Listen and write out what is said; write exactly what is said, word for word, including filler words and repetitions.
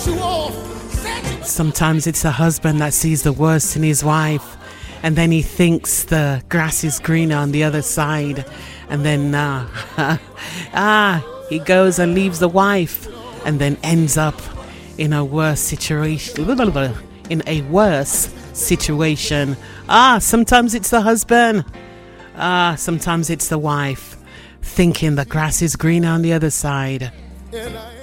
Sometimes it's the husband that sees the worst in his wife, and then he thinks the grass is greener on the other side, and then uh, ah, he goes and leaves the wife, and then ends up in a worse situation. In a worse situation. Ah, sometimes it's the husband. Ah, sometimes it's the wife, thinking the grass is greener on the other side.